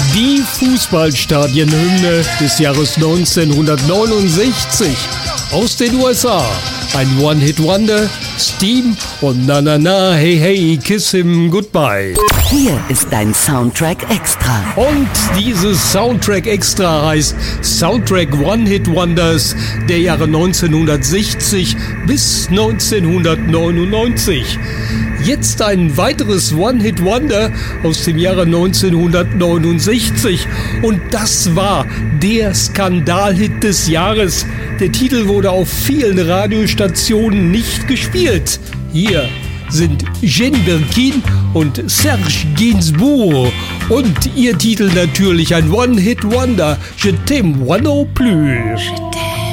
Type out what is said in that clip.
Die Fußballstadienhymne des Jahres 1969 aus den USA. Ein One-Hit-Wonder, Steam und Na Na Na, Hey Hey, Kiss Him Goodbye. Hier ist dein Soundtrack Extra. Und dieses Soundtrack Extra heißt Soundtrack One-Hit-Wonders der Jahre 1960 bis 1999. Jetzt ein weiteres One-Hit-Wonder aus dem Jahre 1969. Und das war der Skandalhit des Jahres. Der Titel wurde auf vielen Radiostationen nicht gespielt. Hier sind Jane Birkin und Serge Gainsbourg. Und ihr Titel natürlich ein One-Hit-Wonder. Je t'aime moi non plus. Je t'aime.